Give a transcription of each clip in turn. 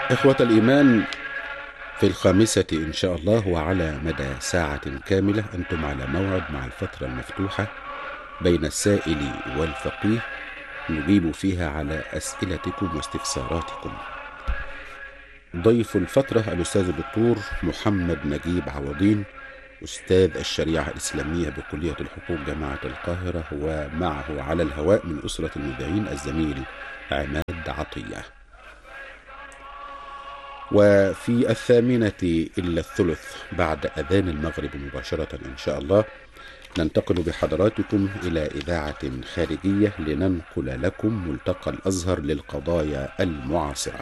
إخوة الإيمان، في الخامسة إن شاء الله وعلى مدى ساعة كاملة أنتم على موعد مع الفترة المفتوحة بين السائل والفقيه، نجيب فيها على أسئلتكم واستفساراتكم. ضيف الفترة الأستاذ الدكتور محمد نجيب عوضين، أستاذ الشريعة الإسلامية بكلية الحقوق جامعة القاهرة، ومعه على الهواء من أسرة المذيعين الزميل عماد عطية. وفي 8:03 بعد أذان المغرب مباشرة إن شاء الله ننتقل بحضراتكم إلى إذاعة خارجية لننقل لكم ملتقى الأزهر للقضايا المعاصرة.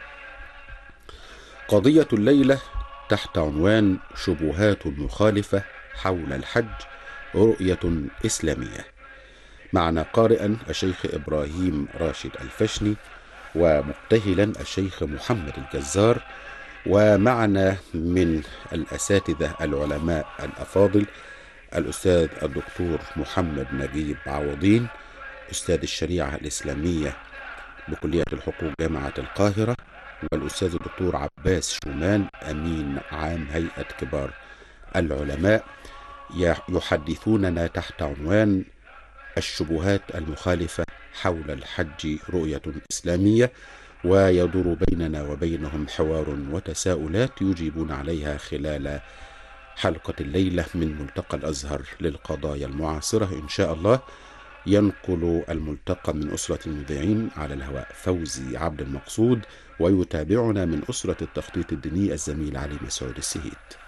قضية الليلة تحت عنوان شبهات مخالفة حول الحج، رؤية إسلامية. معنا قارئا الشيخ إبراهيم راشد الفشني، ومبتهلا الشيخ محمد الجزار، ومعنا من الأساتذة العلماء الأفاضل الأستاذ الدكتور محمد نجيب عوضين، أستاذ الشريعة الإسلامية بكلية الحقوق جامعة القاهرة، والأستاذ الدكتور عباس شومان أمين عام هيئة كبار العلماء، يحدثوننا تحت عنوان الشبهات المخالفة حول الحج، رؤية إسلامية، ويدور بيننا وبينهم حوار وتساؤلات يجيبون عليها خلال حلقة الليلة من ملتقى الأزهر للقضايا المعاصرة إن شاء الله. ينقل الملتقى من أسرة المذيعين على الهواء فوزي عبد المقصود، ويتابعنا من أسرة التخطيط الديني الزميل علي مسعود السهيد.